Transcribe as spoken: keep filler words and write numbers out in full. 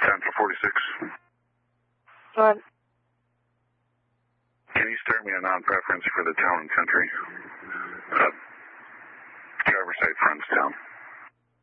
Central forty-six. What? Can you start me a non-preference for the town and country? Uh, driver's side fronts town.